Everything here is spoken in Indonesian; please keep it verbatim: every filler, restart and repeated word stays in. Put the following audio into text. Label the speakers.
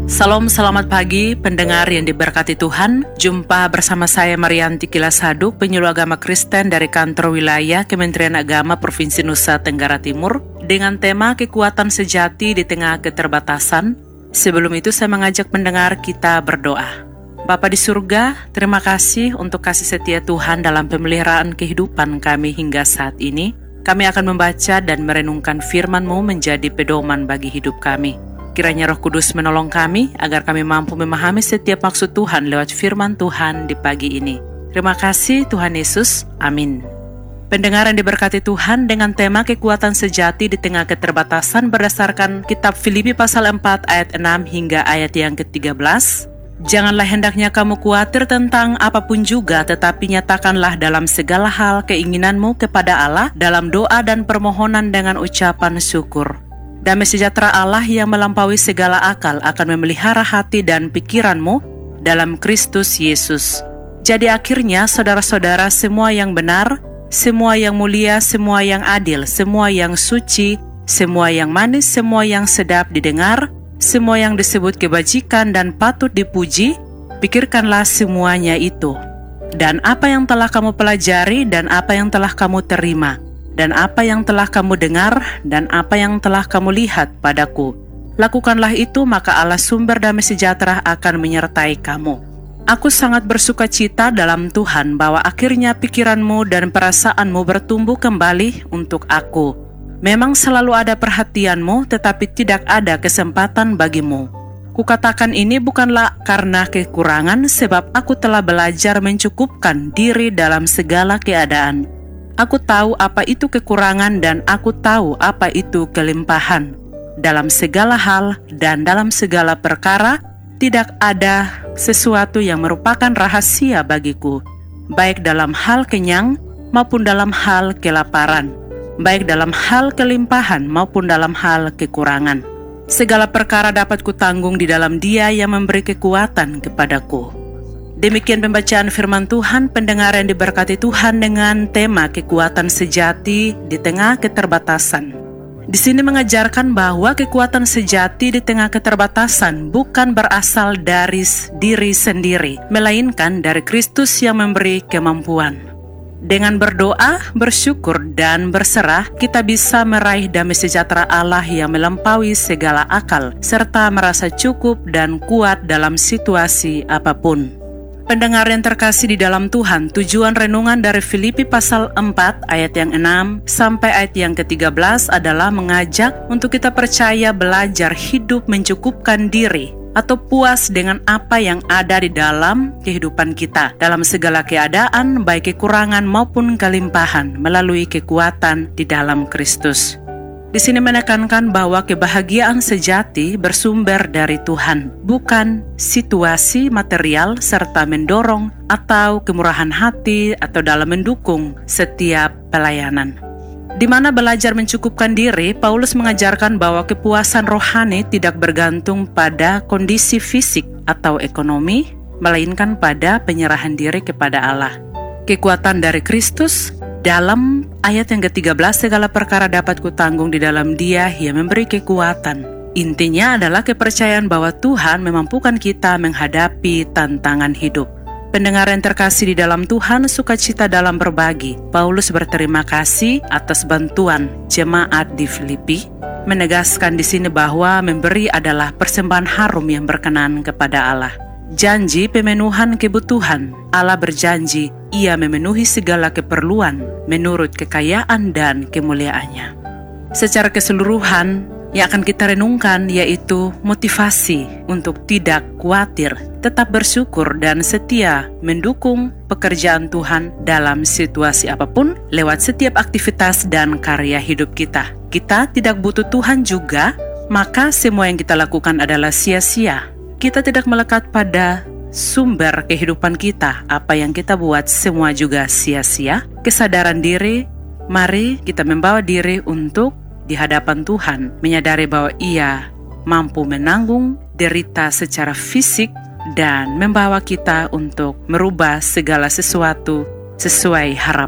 Speaker 1: Salam, selamat pagi pendengar yang diberkati Tuhan. Jumpa bersama saya Marianti Kilasaduk, penyuluh agama Kristen dari kantor wilayah Kementerian Agama Provinsi Nusa Tenggara Timur, dengan tema kekuatan sejati di tengah keterbatasan. Sebelum itu saya mengajak pendengar kita berdoa. Bapa di surga, terima kasih untuk kasih setia Tuhan dalam pemeliharaan kehidupan kami hingga saat ini. Kami akan membaca dan merenungkan firman-Mu menjadi pedoman bagi hidup kami. Kiranya Roh Kudus menolong kami agar kami mampu memahami setiap maksud Tuhan lewat firman Tuhan di pagi ini. Terima kasih Tuhan Yesus. Amin. Pendengar yang diberkati Tuhan, dengan tema kekuatan sejati di tengah keterbatasan berdasarkan kitab Filipi pasal empat ayat enam hingga ayat yang ketiga belas. Janganlah hendaknya kamu khawatir tentang apapun juga, tetapi nyatakanlah dalam segala hal keinginanmu kepada Allah dalam doa dan permohonan dengan ucapan syukur. Damai sejahtera Allah yang melampaui segala akal akan memelihara hati dan pikiranmu dalam Kristus Yesus. Jadi akhirnya saudara-saudara, semua yang benar, semua yang mulia, semua yang adil, semua yang suci, semua yang manis, semua yang sedap didengar, semua yang disebut kebajikan dan patut dipuji, pikirkanlah semuanya itu. Dan apa yang telah kamu pelajari dan apa yang telah kamu terima, dan apa yang telah kamu dengar, dan apa yang telah kamu lihat padaku, lakukanlah itu, maka Allah sumber damai sejahtera akan menyertai kamu. Aku sangat bersuka cita dalam Tuhan bahwa akhirnya pikiranmu dan perasaanmu bertumbuh kembali untuk aku. Memang selalu ada perhatianmu, tetapi tidak ada kesempatan bagimu. Kukatakan ini bukanlah karena kekurangan, sebab aku telah belajar mencukupkan diri dalam segala keadaan. Aku tahu apa itu kekurangan dan aku tahu apa itu kelimpahan. Dalam segala hal dan dalam segala perkara, tidak ada sesuatu yang merupakan rahasia bagiku, baik dalam hal kenyang maupun dalam hal kelaparan, baik dalam hal kelimpahan maupun dalam hal kekurangan. Segala perkara dapat kutanggung di dalam Dia yang memberi kekuatan kepadaku. Demikian pembacaan firman Tuhan, pendengar yang diberkati Tuhan, dengan tema kekuatan sejati di tengah keterbatasan. Di sini mengajarkan bahwa kekuatan sejati di tengah keterbatasan bukan berasal dari diri sendiri, melainkan dari Kristus yang memberi kemampuan. Dengan berdoa, bersyukur, dan berserah, kita bisa meraih damai sejahtera Allah yang melampaui segala akal, serta merasa cukup dan kuat dalam situasi apapun. Pendengar yang terkasih di dalam Tuhan, tujuan renungan dari Filipi pasal empat ayat yang enam sampai ayat yang ketiga belas adalah mengajak untuk kita percaya belajar hidup mencukupkan diri atau puas dengan apa yang ada di dalam kehidupan kita, dalam segala keadaan, baik kekurangan maupun kelimpahan, melalui kekuatan di dalam Kristus. Di sini menekankan bahwa kebahagiaan sejati bersumber dari Tuhan, bukan situasi material serta mendorong atau kemurahan hati atau dalam mendukung setiap pelayanan. Di mana belajar mencukupkan diri, Paulus mengajarkan bahwa kepuasan rohani tidak bergantung pada kondisi fisik atau ekonomi, melainkan pada penyerahan diri kepada Allah. Kekuatan dari Kristus. Dalam ayat yang ketiga belas, segala perkara dapat kutanggung di dalam Dia yang memberi kekuatan. Intinya adalah kepercayaan bahwa Tuhan memampukan kita menghadapi tantangan hidup. Pendengar yang terkasih di dalam Tuhan, sukacita dalam berbagi. Paulus berterima kasih atas bantuan jemaat di Filipi, menegaskan di sini bahwa memberi adalah persembahan harum yang berkenan kepada Allah. Janji pemenuhan kebutuhan. Allah berjanji Ia memenuhi segala keperluan menurut kekayaan dan kemuliaannya. Secara keseluruhan, yang akan kita renungkan yaitu motivasi untuk tidak khawatir, tetap bersyukur dan setia mendukung pekerjaan Tuhan dalam situasi apapun lewat setiap aktivitas dan karya hidup kita. Kita tidak butuh Tuhan juga, maka semua yang kita lakukan adalah sia-sia. Kita tidak melekat pada sumber kehidupan kita. Apa yang kita buat semua juga sia-sia. Kesadaran diri, mari kita membawa diri untuk di hadapan Tuhan, menyadari bahwa Ia mampu menanggung derita secara fisik dan membawa kita untuk merubah segala sesuatu sesuai harapan